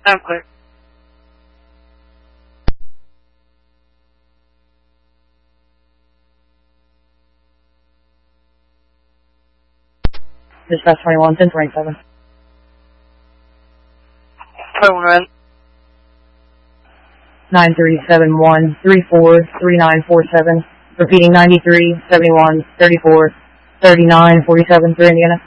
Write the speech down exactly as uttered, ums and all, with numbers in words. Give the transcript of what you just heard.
I'm clear. Dispatch twenty-one, ten twenty-seven. twenty-one red. nine three seven one, three four three nine four seven. Repeating ninety-three, seventy-one, thirty-four, thirty-nine, forty-seven for Indiana.